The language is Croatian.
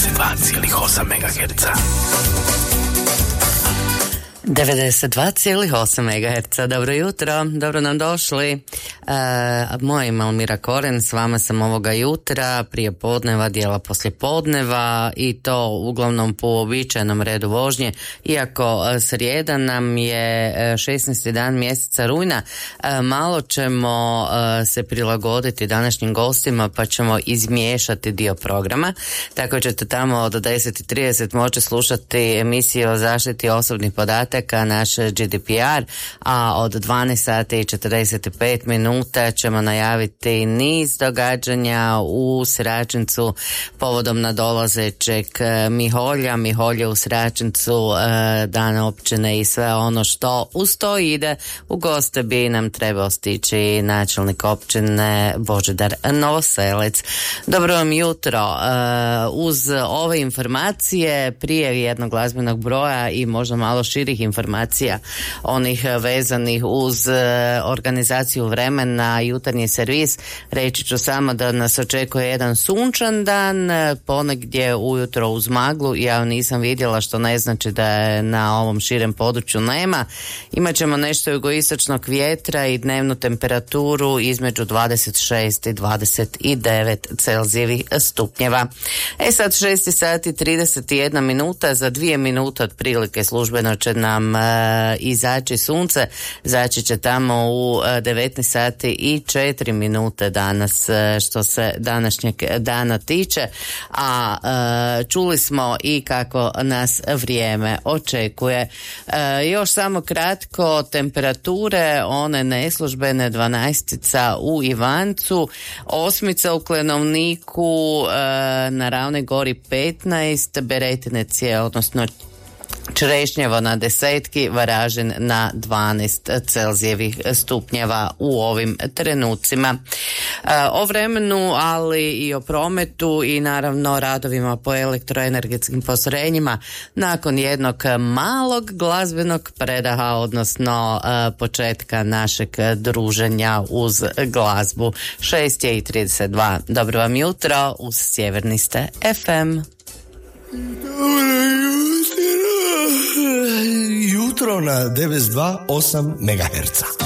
92,8 MHz. 92,8 MHz. Dobro jutro, dobro nam došli. Moje ime Almira Koren, s vama sam ovoga jutra, prije podneva, dijela poslije podneva i to uglavnom po uobičajenom redu vožnje, iako srijeda nam je 16. dan mjeseca rujna. Malo ćemo se prilagoditi današnjim gostima pa ćemo izmiješati dio programa, tako ćete tamo od 10:30 moći slušati emisiju o zaštiti osobnih podataka, naš GDPR, a od 12:45 minuta ćemo najaviti niz događanja u Sračincu povodom nadolazećeg Miholje u Sračincu, dan općine i sve ono što uz to ide. U goste bi nam trebao stići načelnik općine Božidar Novoselec. Dobro vam jutro. Uz ove informacije, prije jednog glazbenog broja i možda malo širih informacija, onih vezanih uz organizaciju vremena, jutarnji servis, reći ću samo da nas očekuje jedan sunčan dan, ponegdje ujutro uz maglu. Ja nisam vidjela, što ne znači da je na ovom širem području nema. Imaćemo nešto jugoistočnog vjetra i dnevnu temperaturu između 26 i 29 Celzijevih stupnjeva. Sad 6 sati 31 minuta, za 2 minute otprilike službeno će nam izaći sunce. Zaći će tamo u 19 sati i 4 minute danas, što se današnjeg dana tiče, a čuli smo i kako nas vrijeme očekuje. Još samo kratko, temperature, one neslužbene 12 u Ivancu, 8 u Klenovniku, na Ravnoj gori 15, Beretinec je, odnosno Črešnjevo na 10, Varaždin na 12 Celzijevih stupnjeva u ovim trenucima. O vremenu, ali i o prometu i naravno radovima po elektroenergetskim postrojenjima nakon jednog malog glazbenog predaha, odnosno početka našeg druženja uz glazbu. 6:32. Dobro vam jutro, uz Sjeverni ste FM. Jutro na 92,8 MHz.